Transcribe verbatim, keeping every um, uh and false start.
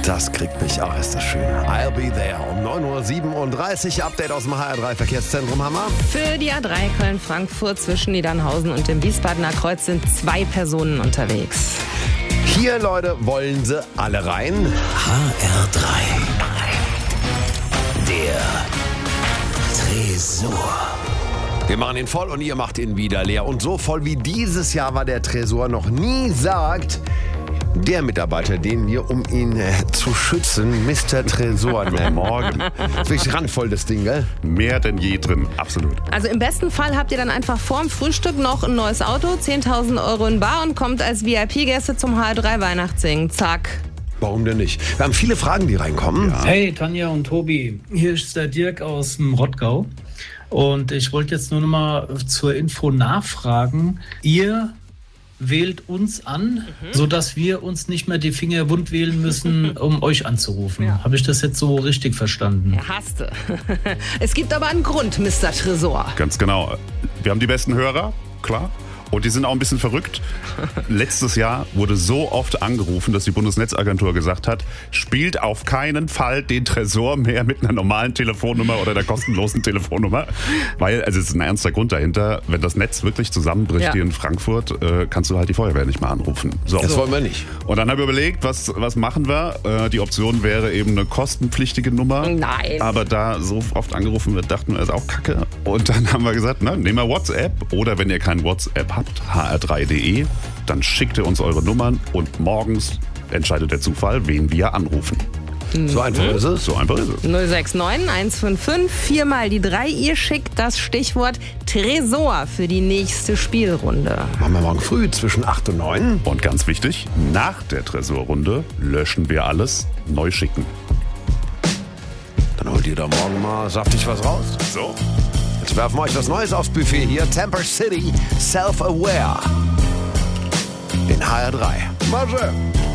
Das kriegt mich auch, ist das schön. I'll be there um neun Uhr siebenunddreißig. Update aus dem H R drei Verkehrszentrum, Hammer. Für die A drei Köln-Frankfurt zwischen Niedernhausen und dem Wiesbadener Kreuz sind zwei Personen unterwegs. Hier, Leute, wollen sie alle rein. H R drei. Der Tresor. Wir machen ihn voll und ihr macht ihn wieder leer. Und so voll wie dieses Jahr war der Tresor noch nie, sagt der Mitarbeiter, den wir, um ihn äh, zu schützen, Mister Tresor nennen. Morgen. Wirklich randvoll, das Ding, gell? Mehr denn je drin, absolut. Also im besten Fall habt ihr dann einfach vorm Frühstück noch ein neues Auto, zehntausend Euro in bar und kommt als V I P-Gäste zum H R drei Weihnachtssingen. Zack. Warum denn nicht? Wir haben viele Fragen, die reinkommen. Ja. Hey, Tanja und Tobi. Hier ist der Dirk aus dem Rottgau. Und ich wollte jetzt nur noch mal zur Info nachfragen. Ihr wählt uns an, mhm. sodass wir uns nicht mehr die Finger wund wählen müssen, um euch anzurufen. Ja. Habe ich das jetzt so richtig verstanden? Ja, hast du. Es gibt aber einen Grund, Mister Tresor. Ganz genau. Wir haben die besten Hörer, klar. Und die sind auch ein bisschen verrückt. Letztes Jahr wurde so oft angerufen, dass die Bundesnetzagentur gesagt hat, spielt auf keinen Fall den Tresor mehr mit einer normalen Telefonnummer oder der kostenlosen Telefonnummer. Weil, also es ist ein ernster Grund dahinter, wenn das Netz wirklich zusammenbricht ja. hier in Frankfurt, äh, kannst du halt die Feuerwehr nicht mehr anrufen. So. Das wollen wir nicht. Und dann haben wir überlegt, was, was machen wir? Äh, die Option wäre eben eine kostenpflichtige Nummer. Nein. Aber da so oft angerufen wird, dachten wir, das ist auch kacke. Und dann haben wir gesagt, na, nehmen wir WhatsApp. Oder wenn ihr kein WhatsApp habt, h r drei punkt d e, dann schickt ihr uns eure Nummern und morgens entscheidet der Zufall, wen wir anrufen. So einfach ist es. So einfach ist es. null sechs neun eins fünf fünf vier mal die drei. Ihr schickt das Stichwort Tresor für die nächste Spielrunde. Machen wir morgen früh zwischen acht und neun. Und ganz wichtig, nach der Tresorrunde löschen wir alles, neu schicken. Dann holt ihr da morgen mal saftig was raus. So. Jetzt werfen wir euch was Neues aufs Buffet hier. Temper City, Self-Aware. In H R drei. Mal schön.